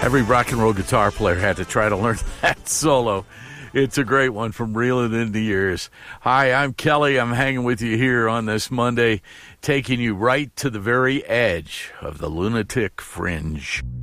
Every rock and roll guitar player had to try to learn that solo. It's a great one from Reelin' in the Years. Hi, I'm Kelly. I'm hanging with you here on this Monday, taking you right to the very edge of the lunatic fringe.